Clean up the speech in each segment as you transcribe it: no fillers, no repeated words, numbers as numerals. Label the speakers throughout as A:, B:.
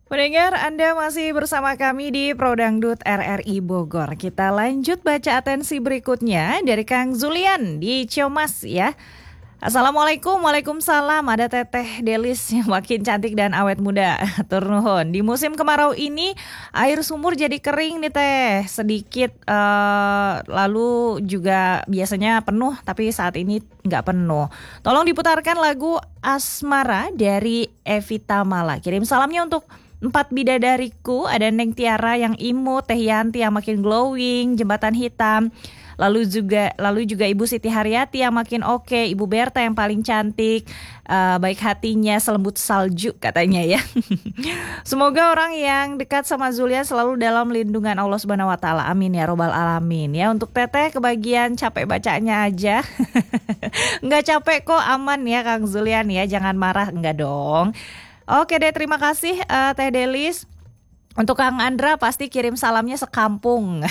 A: Pendengar, Anda masih bersama kami di Prodangdut RRI Bogor. Kita lanjut baca atensi berikutnya dari Kang Zulian di Ciamas ya. Assalamualaikum, waalaikumsalam. Ada Teteh Delis yang makin cantik dan awet muda. Hatur nuhun. Di musim kemarau ini air sumur jadi kering nih Teh. Sedikit lalu juga biasanya penuh tapi saat ini nggak penuh. Tolong diputarkan lagu Asmara dari Evita Mala. Kirim salamnya untuk 4 bidadariku, ada Neng Tiara yang imut, Teh Yanti yang makin glowing, Jembatan Hitam. Lalu juga Ibu Siti Haryati yang makin oke, Ibu Berta yang paling cantik, baik hatinya selembut salju katanya ya. Semoga orang yang dekat sama Zulian selalu dalam lindungan Allah Subhanahu wa taala. Amin ya robbal alamin. Ya, untuk Teteh kebagian capek bacanya aja. Enggak capek kok, aman ya Kang Zulian ya, jangan marah, enggak dong. Oke deh, terima kasih Teh Delis. Untuk Kang Andra pasti kirim salamnya sekampung.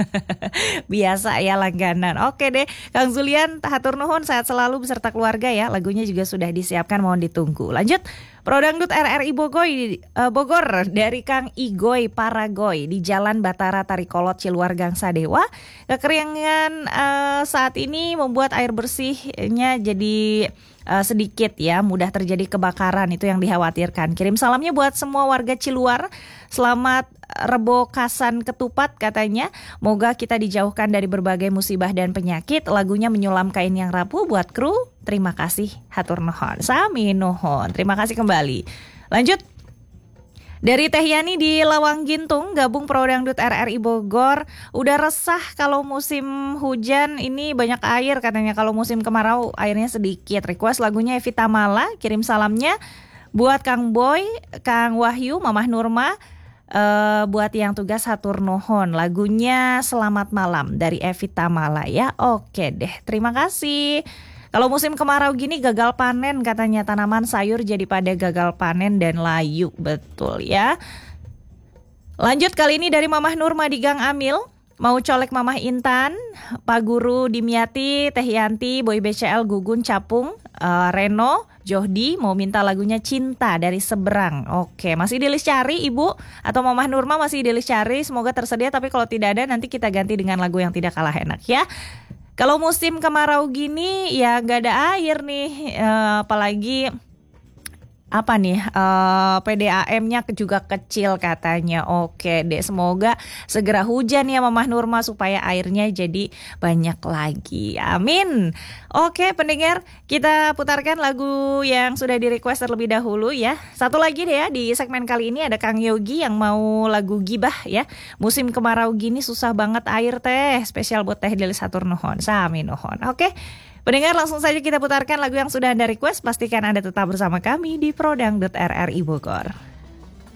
A: Biasa ya langganan. Oke deh, Kang Zulian hatur nuhun, sehat selalu beserta keluarga ya. Lagunya juga sudah disiapkan, mohon ditunggu. Lanjut, Prodangdut RRI Bogor dari Kang Igoy Paragoy di Jalan Batara Tarikolot Ciluar Gang Sadewa. Kekeringan saat ini membuat air bersihnya jadi sedikit ya, mudah terjadi kebakaran, itu yang dikhawatirkan. Kirim salamnya buat semua warga Ciluar. Selamat Rebokasan Ketupat katanya. Moga kita dijauhkan dari berbagai musibah dan penyakit. Lagunya Menyulam Kain Yang Rapuh buat kru. Terima kasih, hatur nuhun. Sami nuhun. Terima kasih kembali. Lanjut. Dari Teh Yani di Lawang Gintung, gabung Prodangdut RRI Bogor. Udah resah kalau musim hujan ini banyak air katanya. Kalau musim kemarau airnya sedikit. Request lagunya Evita Mala. Kirim salamnya buat Kang Boy, Kang Wahyu, Mamah Nurma. Buat yang tugas hatur nuhun. Lagunya Selamat Malam dari Evita Mala ya. Oke deh, terima kasih. Kalau musim kemarau gini gagal panen katanya, tanaman sayur jadi pada gagal panen dan layu. Betul ya. Lanjut kali ini dari Mamah Nurma di Gang Amil. Mau colek Mamah Intan, Pak Guru Dimyati, Teh Yanti, Boy BCL, Gugun, Capung, Reno, Johdi mau minta lagunya Cinta dari Seberang. Oke, masih di list cari Ibu atau Mamah Nurma, masih di list cari. Semoga tersedia, tapi kalau tidak ada nanti kita ganti dengan lagu yang tidak kalah enak ya. Kalau musim kemarau gini ya nggak ada air nih, apalagi apa nih, PDAM-nya juga kecil katanya. Oke deh, semoga segera hujan ya Mamah Nurma supaya airnya jadi banyak lagi. Amin. Oke pendengar, kita putarkan lagu yang sudah di request terlebih dahulu ya. Satu lagi deh ya, di segmen kali ini ada Kang Yogi yang mau lagu Gibah ya. Musim kemarau gini susah banget air Teh. Spesial buat Teh Delis hatur nuhun. Sami nuhun. Oke. Pendengar, langsung saja kita putarkan lagu yang sudah Anda request. Pastikan Anda tetap bersama kami di Prodangdut RRI Bogor.